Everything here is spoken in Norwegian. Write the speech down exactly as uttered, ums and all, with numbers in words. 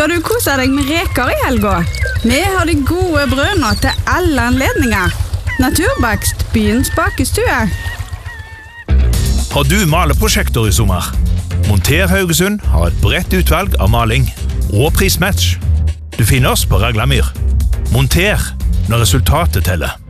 Skal du kose deg med reker i helga? Vi har de gode brødene til alle anledninger. Naturbakst, byens bakestue. Har du maleprosjekter i sommer? Monter Haugesund har et bredt utvalg av maling og prismatch. Du finner oss på Raglamyr. Monter når resultatet teller.